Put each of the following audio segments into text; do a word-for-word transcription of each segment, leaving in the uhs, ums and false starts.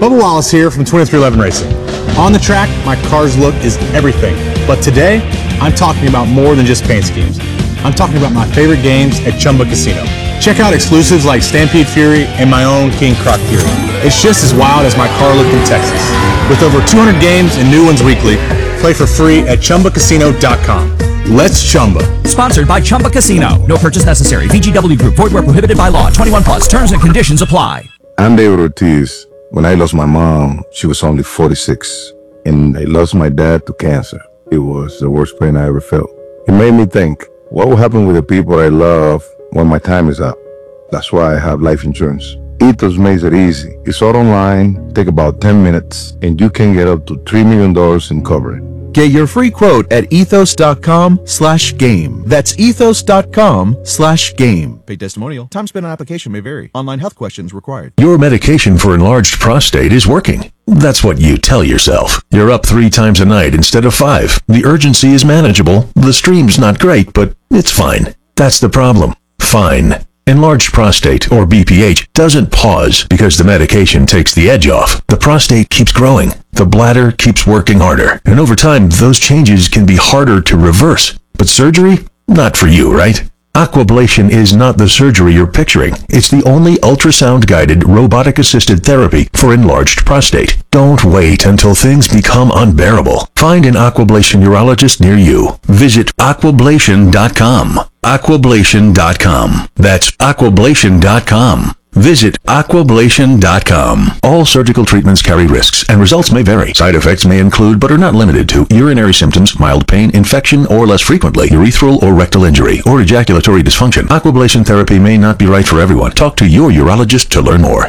Bubba Wallace here from twenty-three eleven Racing. On the track, my car's look is everything. But today, I'm talking about more than just paint schemes. I'm talking about my favorite games at Chumba Casino. Check out exclusives like Stampede Fury and my own King Croc Fury. It's just as wild as my car looked in Texas. With over two hundred games and new ones weekly, play for free at chumba casino dot com. Let's Chumba. Sponsored by Chumba Casino. No purchase necessary. V G W Group. Void where prohibited by law. twenty-one plus. Terms and conditions apply. I'm David Ortiz. When I lost my mom, she was only forty-six. And I lost my dad to cancer. It was the worst pain I ever felt. It made me think, what will happen with the people I love when my time is up? That's why I have life insurance. Ethos makes it easy. It's all online, take about ten minutes, and you can get up to three million dollars in coverage. Get your free quote at ethos.com slash game. That's ethos.com slash game. Paid testimonial. Time spent on application may vary. Online health questions required. Your medication for enlarged prostate is working. That's what you tell yourself. You're up three times a night instead of five. The urgency is manageable. The stream's not great, but it's fine. That's the problem. Fine. Enlarged prostate, or B P H, doesn't pause because the medication takes the edge off. The prostate keeps growing. The bladder keeps working harder. And over time, those changes can be harder to reverse. But surgery? Not for you, right? Aquablation is not the surgery you're picturing. It's the only ultrasound-guided, robotic-assisted therapy for enlarged prostate. Don't wait until things become unbearable. Find an Aquablation urologist near you. Visit aquablation dot com. aquablation dot com. That's aquablation dot com. Visit aquablation dot com. All surgical treatments carry risks, and results may vary. Side effects may include, but are not limited to, urinary symptoms, mild pain, infection, or less frequently, urethral or rectal injury, or ejaculatory dysfunction. Aquablation therapy may not be right for everyone. Talk to your urologist to learn more.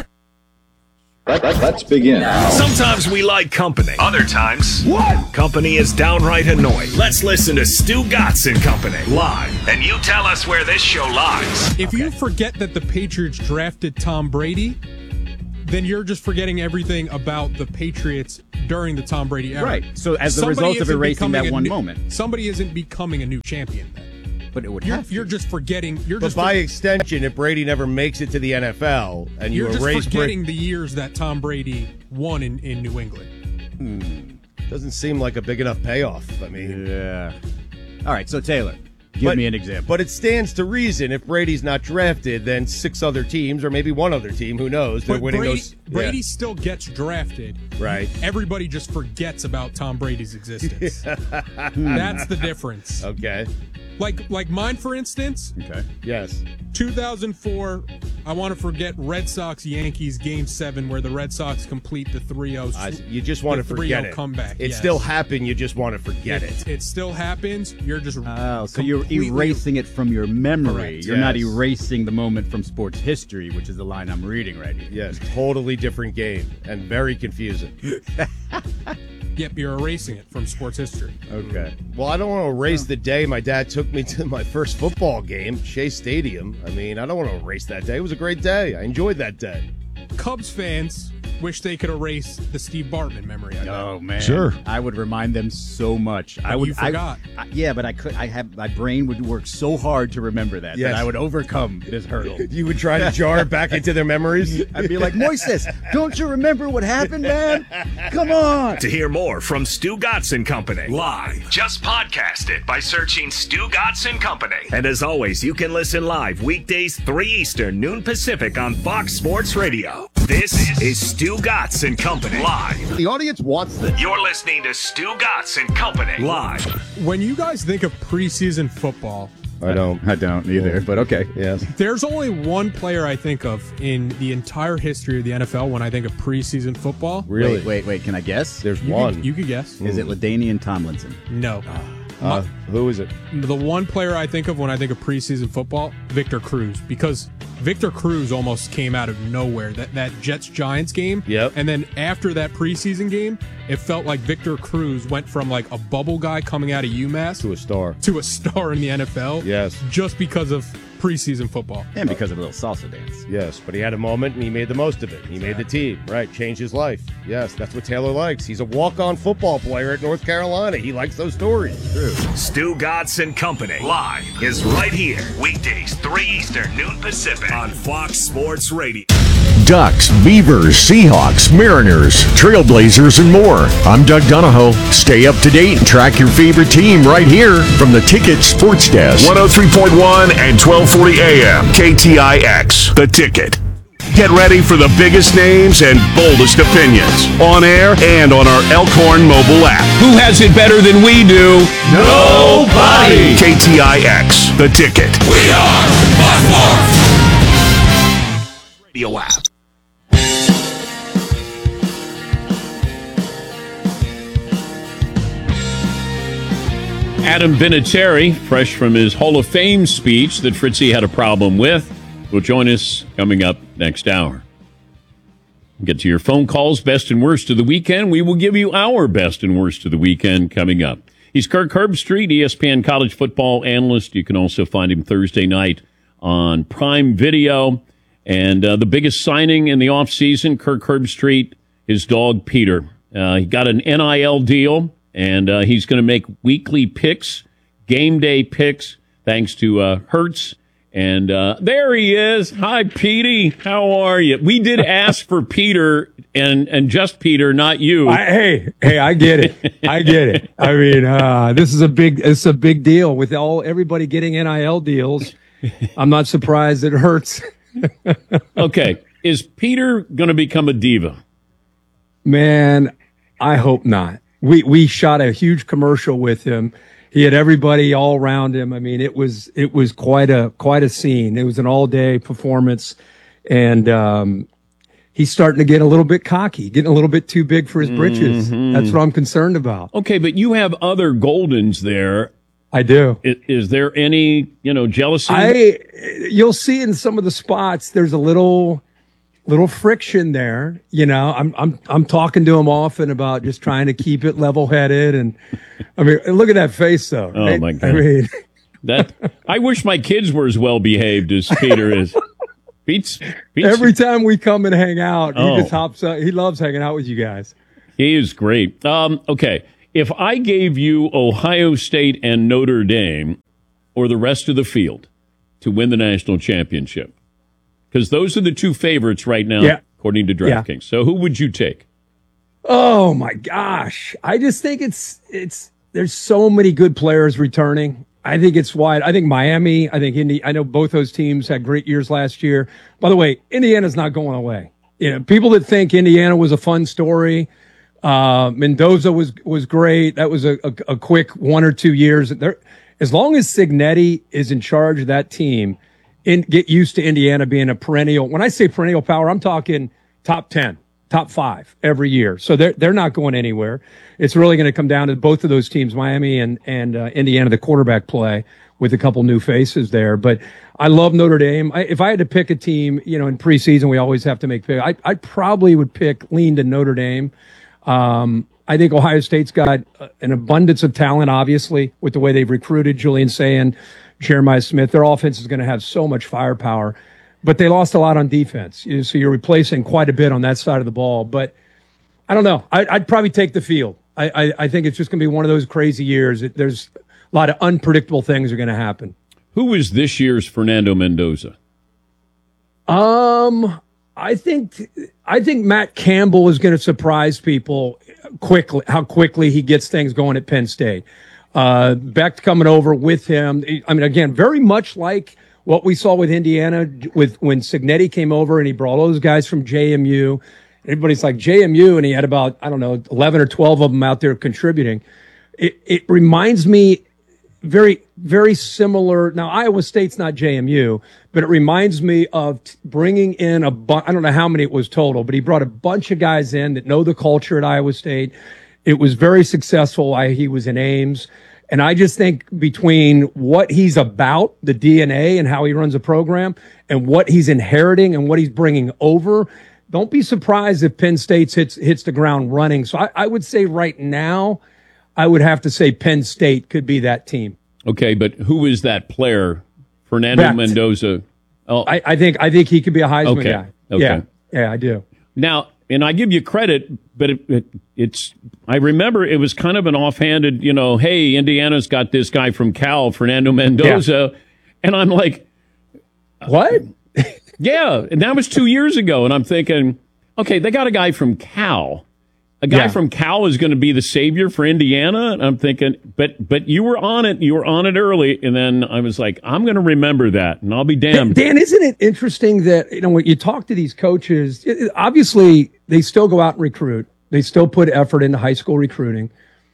Let's begin. Sometimes we like company. Other times, what? Company is downright annoying. Let's listen to Stu Gatz and Company live, and you tell us where this show lies. If okay. you forget that the Patriots drafted Tom Brady, then you're just forgetting everything about the Patriots during the Tom Brady era. Right. So as the somebody result of erasing that one new, moment, somebody isn't becoming a new champion then. But it would you're, have to. You're just forgetting. You're but just by for, extension, if Brady never makes it to the N F L, and you you're just erase forgetting Bra- the years that Tom Brady won in, in New England. Hmm. Doesn't seem like a big enough payoff. I mean, yeah. All right. So Taylor, give but, me an example. But it stands to reason if Brady's not drafted, then six other teams, or maybe one other team, who knows? They're but winning Brady, those. Brady yeah. still gets drafted. Right. Everybody just forgets about Tom Brady's existence. That's the difference. Okay. Like like mine, for instance. Okay. Yes. two thousand four, I want to forget Red Sox-Yankees Game seven where the Red Sox complete the three oh. Uh, you just want to forget it. Comeback. It yes. still happened. You just want to forget it. It, it still happens. You're just Oh, so you're erasing it from your memory. Correct. You're yes. not erasing the moment from sports history, which is the line I'm reading right here. Yes, totally different game and very confusing. Yep, you're erasing it from sports history. Okay. Well, I don't want to erase the day my dad took me to my first football game, Shea Stadium. I mean, I don't want to erase that day. It was a great day. I enjoyed that day. Cubs fans wish they could erase the Steve Bartman memory. I oh man, sure. I would remind them so much. But I would. You forgot. I, I, yeah, but I could. I have my brain would work so hard to remember that Yes. that I would overcome this hurdle. You would try to jar it back into their memories? I'd be like, Moises, don't you remember what happened, man? Come on. To hear more from Stu Gatz and Company live, just podcast it by searching Stu Gatz and Company. And as always, you can listen live weekdays three Eastern, noon Pacific on Fox Sports Radio. This is Stu Gatz and Company live. The audience wants this. You're listening to Stu Gatz and Company live. When you guys think of preseason football, I don't. I don't either, but okay. Yes. There's only one player I think of in the entire history of the N F L when I think of preseason football. Really? Wait, wait, wait. Can I guess? There's You one. could, you could guess. Is it LaDainian Tomlinson? No. Uh, who is it? The one player I think of when I think of preseason football, Victor Cruz, because Victor Cruz almost came out of nowhere. That that Jets-Giants game. Yep. And then after that preseason game, it felt like Victor Cruz went from like a bubble guy coming out of UMass To a star. to a star in the N F L. Yes. Just because of preseason football. And because of a little salsa dance. Yes, but he had a moment and he made the most of it. He made the team, right? Changed his life. Yes, that's what Taylor likes. He's a walk-on football player at North Carolina. He likes those stories. True. Stu Gatz and Company live is right here, weekdays three Eastern, noon Pacific on Fox Sports Radio. Ducks, Beavers, Seahawks, Mariners, Trailblazers, and more. I'm Doug Donahoe. Stay up to date and track your favorite team right here from the Ticket Sports Desk. one oh three point one and twelve forty A M. K T I X, The Ticket. Get ready for the biggest names and boldest opinions on air and on our Elkhorn mobile app. Who has it better than we do? Nobody! K T I X, The Ticket. We are Fox Sports! Radio app. Adam Vinatieri, fresh from his Hall of Fame speech that Fritzy had a problem with, will join us coming up next hour. Get to your phone calls, best and worst of the weekend. We will give you our best and worst of the weekend coming up. He's Kirk Herbstreit, E S P N college football analyst. You can also find him Thursday night on Prime Video. And uh, the biggest signing in the offseason, Kirk Herbstreit, his dog Peter. Uh, he got an N I L deal, and uh, he's going to make weekly picks, game day picks, thanks to uh, Hertz. And uh, there he is. Hi, Petey. How are you? We did ask for Peter and, and just Peter, not you. I, hey, hey, I get it. I get it. I mean, uh, this is a big, it's a big deal with all everybody getting N I L deals. I'm not surprised it hurts. Okay, is Peter going to become a diva? Man, I hope not. We we shot a huge commercial with him. He had everybody all around him. I mean, it was it was quite a quite a scene. It was an all day performance, and um, he's starting to get a little bit cocky, getting a little bit too big for his britches. Mm-hmm. That's what I'm concerned about. Okay, but you have other Goldens there. I do. Is, is there any you know jealousy? I you'll see in some of the spots there's a little. Little friction there, you know. I'm I'm I'm talking to him often about just trying to keep it level-headed, and I mean, look at that face, though. Oh right? my God! I mean, that I wish my kids were as well behaved as Peter is. Pete's, Pete's, every time we come and hang out, Oh. he just hops up. He loves hanging out with you guys. He is great. Um, okay, if I gave you Ohio State and Notre Dame, or the rest of the field, to win the national championship. Because those are the two favorites right now, Yeah. according to DraftKings. Yeah. So who would you take? Oh my gosh. I just think it's it's there's so many good players returning. I think it's wide. I think Miami, I think Indy, I know both those teams had great years last year. By the way, Indiana's not going away. You know, people that think Indiana was a fun story, uh, Mendoza was was great. That was a, a, a quick one or two years. There, as long as Cignetti is in charge of that team, in, get used to Indiana being a perennial. When I say perennial power, I'm talking top ten, top five every year. So they're they're not going anywhere. It's really going to come down to both of those teams, Miami and and uh, Indiana, the quarterback play with a couple new faces there. But I love Notre Dame. I, if I had to pick a team, you know, in preseason we always have to make pick. I I probably would pick lean to Notre Dame. Um, I think Ohio State's got an abundance of talent, obviously, with the way they've recruited Julian Sayin, Jeremiah Smith. Their offense is going to have so much firepower, but they lost a lot on defense. So you're replacing quite a bit on that side of the ball. But I don't know. I, I'd probably take the field. I, I, I think it's just going to be one of those crazy years. It, there's a lot of unpredictable things are going to happen. Who is this year's Fernando Mendoza? Um, I think I think Matt Campbell is going to surprise people quickly. How quickly he gets things going at Penn State. Uh, Beck coming over with him. I mean, again, very much like what we saw with Indiana with when Cignetti came over and he brought all those guys from J M U. Everybody's like J M U, and he had about, I don't know, eleven or twelve of them out there contributing. It, it reminds me very, very similar. Now, Iowa State's not J M U, but it reminds me of t- bringing in a bunch. I don't know how many it was total, but he brought a bunch of guys in that know the culture at Iowa State. It was very successful. I, he was in Ames. And I just think between what he's about, the D N A and how he runs a program, and what he's inheriting and what he's bringing over, don't be surprised if Penn State hits hits the ground running. So I, I would say right now, I would have to say Penn State could be that team. Okay, but who is that player? Fernando Becht. Mendoza. Oh, I, I think I think he could be a Heisman okay. guy. Okay. Yeah, yeah, I do. Now, and I give you credit, but it, it, it's, I remember it was kind of an offhanded, you know, hey, Indiana's got this guy from Cal, Fernando Mendoza. Yeah. And I'm like, what? Yeah, and that was two years ago, and I'm thinking, okay, they got a guy from Cal. A guy Yeah. from Cal is going to be the savior for Indiana, and I'm thinking, but but you were on it, you were on it early, and then I was like, I'm going to remember that, and I'll be damned. Dan, isn't it interesting that, you know, when you talk to these coaches, it- it- obviously they still go out and recruit. They still put effort into high school recruiting.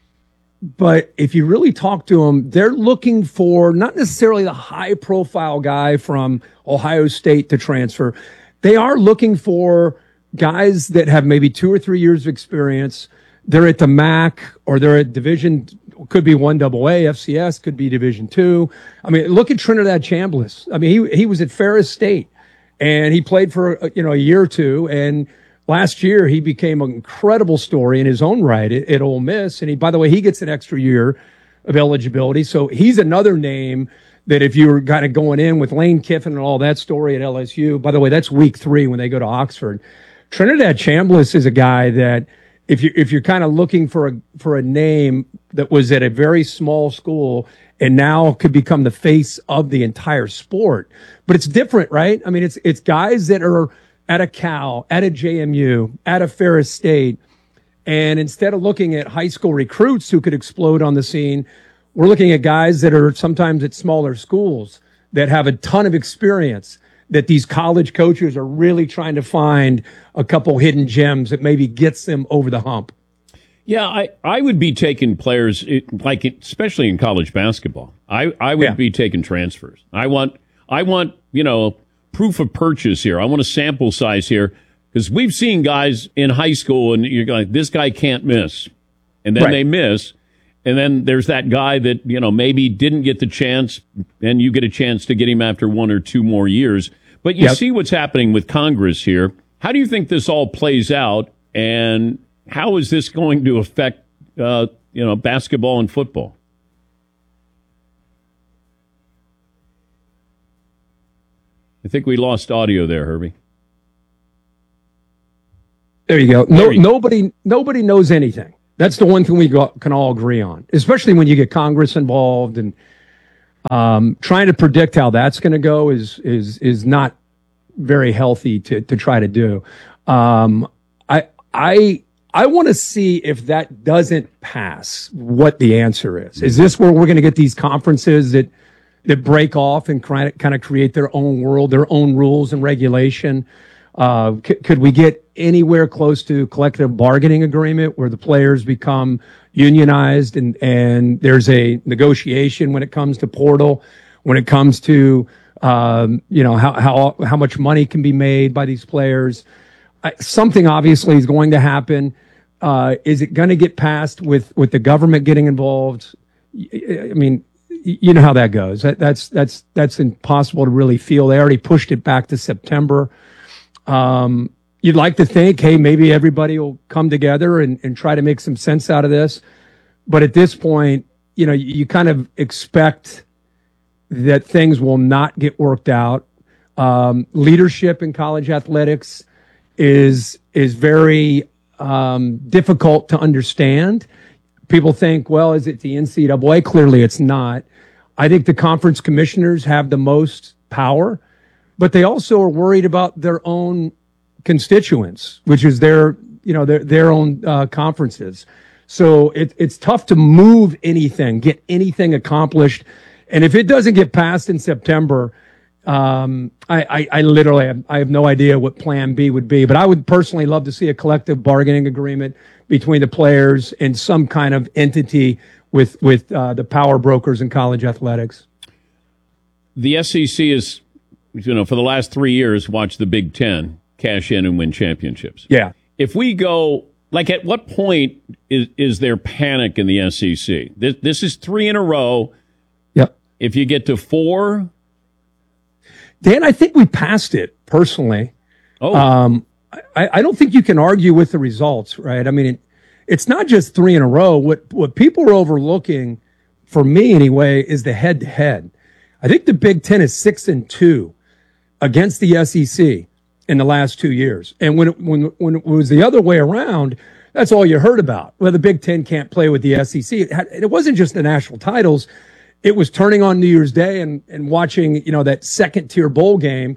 But if you really talk to them, they're looking for not necessarily the high profile guy from Ohio State to transfer. They are looking for guys that have maybe two or three years of experience. They're at the M A C or they're at Division, could be one double A, F C S, could be Division two. I mean, look at Trinidad Chambliss. I mean, he he was at Ferris State and he played for, you know, a year or two. And last year he became an incredible story in his own right at, at Ole Miss. And he, by the way, he gets an extra year of eligibility. So he's another name that if you were kind of going in with Lane Kiffin and all that story at L S U, by the way, that's week three when they go to Oxford. Trinidad Chambliss is a guy that if you if you're kind of looking for a for a name that was at a very small school and now could become the face of the entire sport, but it's different, right? I mean, it's it's guys that are at a Cal, at a J M U, at a Ferris State, and instead of looking at high school recruits who could explode on the scene, we're looking at guys that are sometimes at smaller schools that have a ton of experience, that these college coaches are really trying to find a couple hidden gems that maybe gets them over the hump. Yeah, I, I would be taking players, it- like it- especially in college basketball. I, I would Yeah. be taking transfers. I want, I want, you know, proof of purchase here. I want a sample size here because we've seen guys in high school and you're like, this guy can't miss. And then Right. they miss. And then there's that guy that, you know, maybe didn't get the chance and you get a chance to get him after one or two more years. But you Yep. see what's happening with Congress here. How do you think this all plays out, and how is this going to affect, uh, you know, basketball and football? I think we lost audio there, Herbie. There you go. No, There you- nobody, nobody knows anything. That's the one thing we go, can all agree on, especially when you get Congress involved, and um, trying to predict how that's going to go is is is not very healthy to to try to do. Um, I I I want to see if that doesn't pass, what the answer is. Is this where we're going to get these conferences that that break off and kind of, kind of create their own world, their own rules and regulation? Uh, c- could we get anywhere close to collective bargaining agreement where the players become unionized and, and there's a negotiation when it comes to portal, when it comes to, um, you know, how, how, how much money can be made by these players? I, something obviously is going to happen. Uh, is it going to get passed with, with the government getting involved? I I mean, y- you know how that goes. That, that's, that's, that's impossible to really feel. They already pushed it back to September. Um, you'd like to think, hey, maybe everybody will come together and, and try to make some sense out of this. But at this point, you know, you, you kind of expect that things will not get worked out. Um, leadership in college athletics is, is very, um, difficult to understand. People think, well, is it the N C double A? Clearly it's not. I think the conference commissioners have the most power, but they also are worried about their own constituents, which is their, you know, their, their own uh, conferences. So it, it's tough to move anything, get anything accomplished. And if it doesn't get passed in September, um, I, I, I literally have, I have no idea what plan B would be, but I would personally love to see a collective bargaining agreement between the players and some kind of entity with, with uh, the power brokers in college athletics. The S E C is, you know, for the last three years, watched the Big Ten cash in and win championships. Yeah. If we go, like, at what point is, is there panic in the S E C? This, this is three in a row. Yep. If you get to four, Dan, I think we passed it personally. Oh, Um, I, I don't think you can argue with the results, right? I mean, it, it's not just three in a row. What what people are overlooking, for me anyway, is the head to head. I think the Big Ten is six and two against the S E C in the last two years. And when it, when when it was the other way around, that's all you heard about. Well, the Big Ten can't play with the S E C. It, had, it wasn't just the national titles. It was turning on New Year's Day and, and watching, you know, that second tier bowl game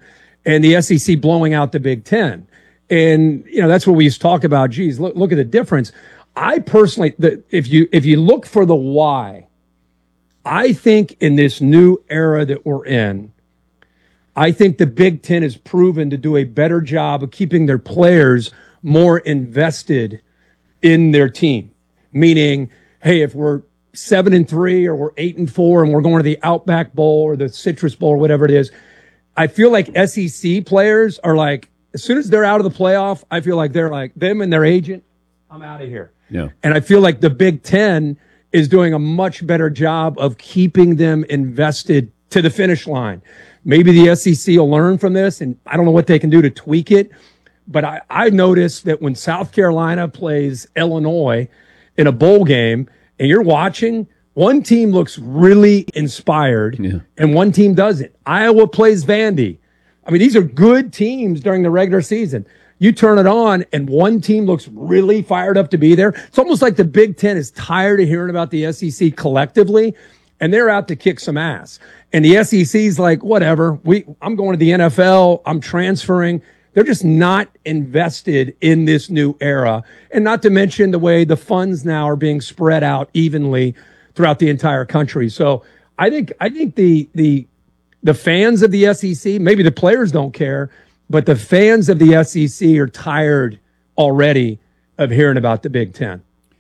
and the S E C blowing out the Big Ten. And, you know, that's what we used to talk about. Geez, look, look at the difference. I personally, the, if you, if you look for the why, I think in this new era that we're in, I think the Big Ten has proven to do a better job of keeping their players more invested in their team. Meaning, hey, if we're seven and three or we're eight and four and we're going to the Outback Bowl or the Citrus Bowl or whatever it is, I feel like S E C players are like, as soon as they're out of the playoff, I feel like they're like, them and their agent, I'm out of here. Yeah. And I feel like the Big Ten is doing a much better job of keeping them invested to the finish line. Maybe the S E C will learn from this, and I don't know what they can do to tweak it. But I, I noticed that when South Carolina plays Illinois in a bowl game, and you're watching, one team looks really inspired, yeah. and one team doesn't. Iowa plays Vandy. I mean, these are good teams during the regular season. You turn it on, and one team looks really fired up to be there. It's almost like the Big Ten is tired of hearing about the S E C collectively, and they're out to kick some ass. And the S E C's like, whatever, we, I'm going to the N F L, I'm transferring. They're just not invested in this new era. And not to mention the way the funds now are being spread out evenly throughout the entire country. So I think I think the the the fans of the S E C, maybe the players don't care, but the fans of the S E C are tired already of hearing about the Big Ten.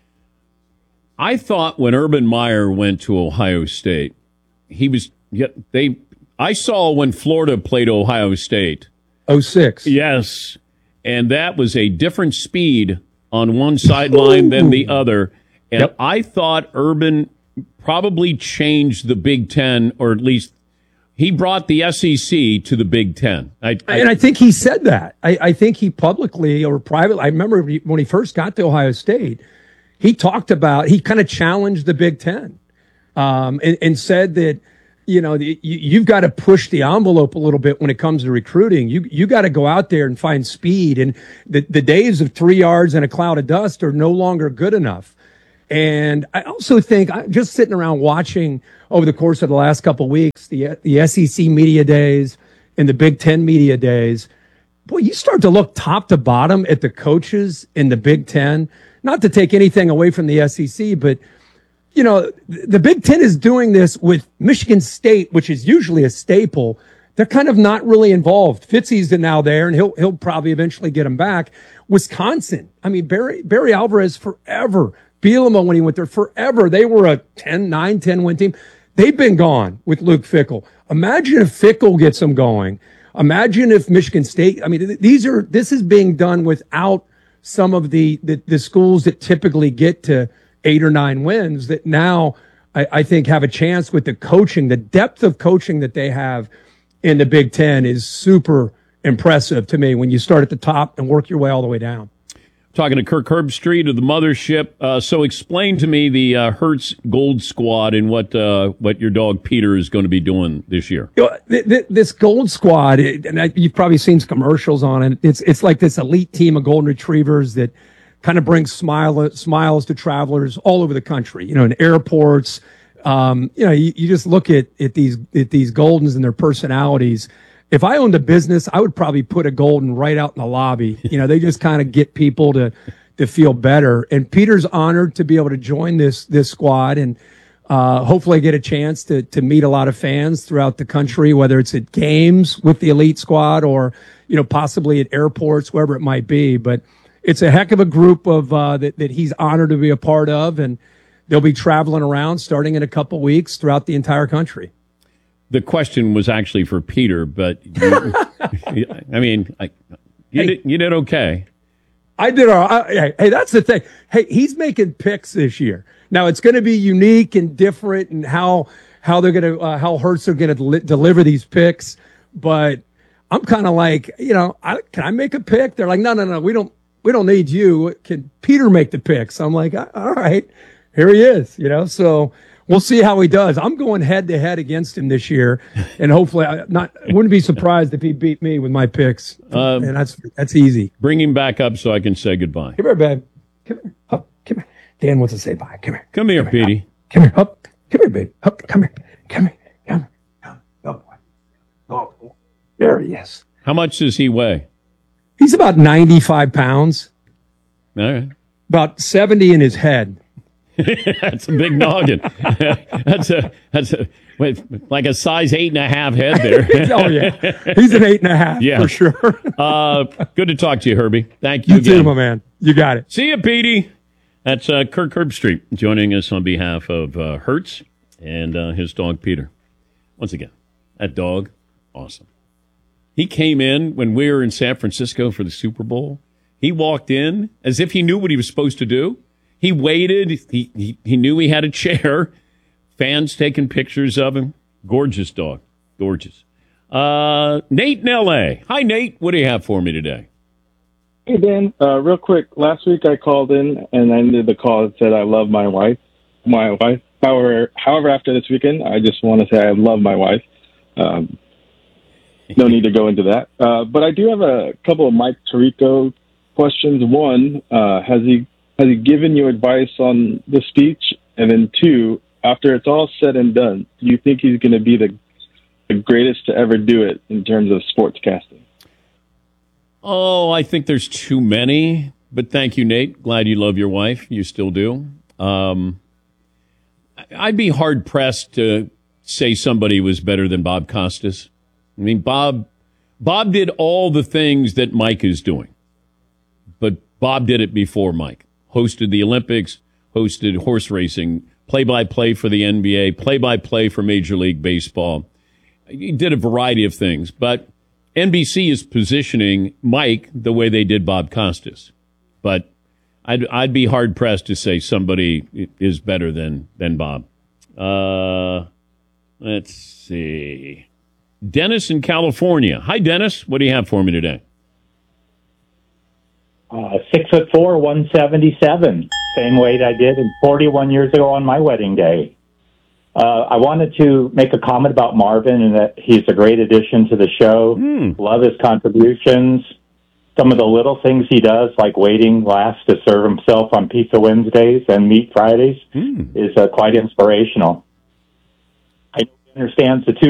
I thought when Urban Meyer went to Ohio State, he was yeah, they I saw when Florida played Ohio State. oh six Yes. And that was a different speed on one sideline than the other. And Yep. I thought Urban probably changed the Big Ten, or at least he brought the S E C to the Big Ten. I, I, and I think he said that. I, I think he publicly or privately, I remember when he first got to Ohio State, he talked about, he kind of challenged the Big Ten um, and, and said that, you know, the, you, you've got to push the envelope a little bit when it comes to recruiting. You you got to go out there and find speed. And the, the days of three yards and a cloud of dust are no longer good enough. And I also think, I, just sitting around watching over the course of the last couple of weeks, the the S E C media days and the Big Ten media days, boy, you start to look top to bottom at the coaches in the Big Ten. Not to take anything away from the S E C, but you know, the Big Ten is doing this with Michigan State, which is usually a staple. They're kind of not really involved. Fitzy's now there, and he'll he'll probably eventually get him back. Wisconsin, I mean, Barry Barry Alvarez forever. Bielema, when he went there, forever. They were a ten, nine, ten win team. They've been gone with Luke Fickell. Imagine if Fickell gets them going. Imagine if Michigan State, I mean, these are, this is being done without some of the, the, the schools that typically get to eight or nine wins that now I, I think have a chance with the coaching. The depth of coaching that they have in the Big Ten is super impressive to me when you start at the top and work your way all the way down. Talking to Kirk Herbstreit of the Mothership. Uh, so explain to me the uh, Hertz Gold Squad and what uh, what your dog Peter is going to be doing this year. You know, th- th- this Gold Squad, and I, you've probably seen some commercials on it. It's it's like this elite team of golden retrievers that kind of brings smile, smiles to travelers all over the country. You know, in airports. Um, you know, you, you just look at at these at these Goldens and their personalities. If I owned a business, I would probably put a Golden right out in the lobby. You know, they just kind of get people to to feel better. And Peter's honored to be able to join this this squad, and uh, hopefully get a chance to to meet a lot of fans throughout the country, whether it's at games with the elite squad or, you know, possibly at airports, wherever it might be. But it's a heck of a group of uh, that that he's honored to be a part of, and they'll be traveling around starting in a couple weeks throughout the entire country. The question was actually for Peter, but you, I mean, I, you, Hey. did, you did okay. I did. All right. Hey, hey, that's the thing. Hey, he's making picks this year. Now it's going to be unique and different, and how how they're going to uh, how Hertz are going to del- deliver these picks. But I'm kind of like, you know, I, can I make a pick? They're like, no, no, no, we don't we don't need you. Can Peter make the picks? I'm like, all right, here he is. You know, so. We'll see how he does. I'm going head to head against him this year, and hopefully, I not I wouldn't be surprised if he beat me with my picks. Um, and that's that's easy. Bring him back up so I can say goodbye. Come here, babe. Come here. Up. Come here. Dan wants to say bye. Come here. Come here, Come here, Petey. Come here. Up. Come here, babe. Up. Come here. Come here. Come here. Come. Oh boy. Oh, there he is. How much does he weigh? He's about ninety-five pounds. All right. About seventy in his head. That's a big noggin. that's a that's a wait, like a size eight and a half head there. Oh yeah, he's an eight and a half yeah. for sure. uh, good to talk to you, Herbie. Thank you, You again. too, my man. You got it. See you, Petey. That's uh, Kirk Herbstreit joining us on behalf of uh, Hertz and uh, his dog Peter. Once again, that dog, awesome. He came in when we were in San Francisco for the Super Bowl. He walked in as if he knew what he was supposed to do. He waited. He, he he knew he had a chair. Fans taking pictures of him. Gorgeous dog. Gorgeous. Uh, Nate in L A. Hi, Nate. What do you have for me today? Hey, Dan. Uh, real quick. Last week I called in and I ended the call and said I love my wife. My wife. However, however, after this weekend, I just want to say I love my wife. Um, no need to go into that. Uh, but I do have a couple of Mike Tirico questions. One, uh, has he has he given you advice on the speech? And then two, after it's all said and done, do you think he's going to be the the greatest to ever do it in terms of sportscasting? Oh, I think there's too many. But thank you, Nate. Glad you love your wife. You still do. Um, I'd be hard pressed to say somebody was better than Bob Costas. I mean, Bob Bob did all the things that Mike is doing, but Bob did it before Mike. Hosted the Olympics, hosted horse racing, play-by-play for the N B A, play-by-play for Major League Baseball. He did a variety of things, but N B C is positioning Mike the way they did Bob Costas. But I'd, I'd be hard-pressed to say somebody is better than, than Bob. Uh, let's see. Dennis in California. Hi, Dennis. What do you have for me today? Uh, six foot four, one seventy-seven. Same weight I did forty-one years ago on my wedding day. Uh, I wanted to make a comment about Marvin and that he's a great addition to the show. Mm. Love his contributions. Some of the little things he does, like waiting last to serve himself on Pizza Wednesdays and Meat Fridays, mm. is uh, quite inspirational. I understand the two